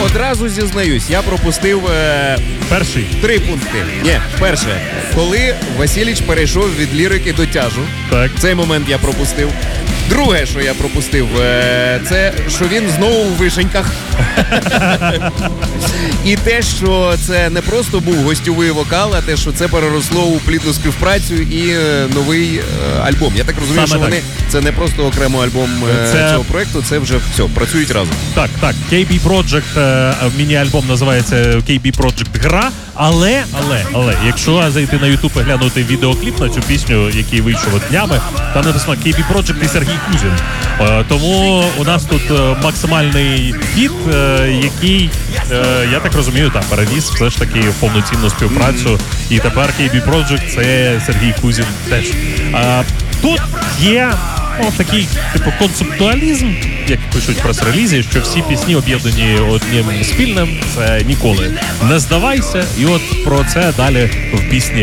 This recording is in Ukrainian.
одразу зізнаюсь, я пропустив Перший. 3 пункти. Ні, перше, коли Василіч перейшов від лірики до тяжу. Так. Цей момент я пропустив. Друге, що я пропустив, це, що він знову у вишеньках. І те, що це не просто був гостьовий вокал, а те, що це переросло у плідну співпрацю і новий альбом. Я так розумію, Саме що так. це не просто окремо альбом цього проекту, це вже все, працюють разом. Так. KB Project, міні-альбом називається KB Project Гра, але, якщо зайти на YouTube і глянути відеокліп на цю пісню, який вийшов от днями, там написано KB Project і Сергій Кузін. Тому у нас тут максимальний хіт, який, я так розумію, переніс все ж таки в повноцінну співпрацю. І тепер KB Project — це Сергій Кузін теж. Тут є такий концептуалізм, як пишуть в прес-релізі, що всі пісні об'єднані одним спільним — це ніколи не здавайся. І от про це далі в пісні